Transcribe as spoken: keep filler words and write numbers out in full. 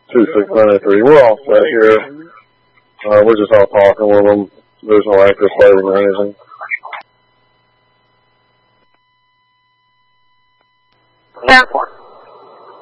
two six nine three. We're all set here. Uh, we're just all talking with them. There's no active fighting or anything. ten four.